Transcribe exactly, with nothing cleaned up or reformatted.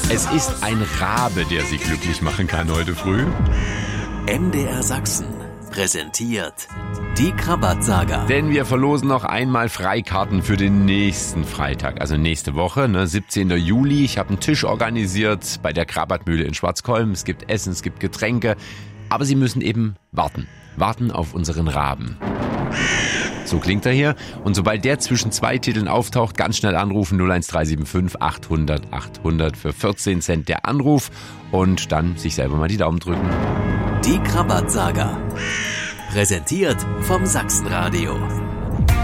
Es ist ein Rabe, der Sie glücklich machen kann heute früh. M D R Sachsen präsentiert die Krabat-Saga. Denn wir verlosen noch einmal Freikarten für den nächsten Freitag, also nächste Woche, ne, siebzehnten Juli. Ich habe einen Tisch organisiert bei der Krabat-Mühle in Schwarzkolm. Es gibt Essen, es gibt Getränke, aber Sie müssen eben warten. Warten auf unseren Raben. So klingt er hier. Und sobald der zwischen zwei Titeln auftaucht, ganz schnell anrufen null eins drei sieben fünf achthundert achthundert für vierzehn Cent der Anruf und dann sich selber mal die Daumen drücken. Die Krabat-Saga. Präsentiert vom Sachsenradio.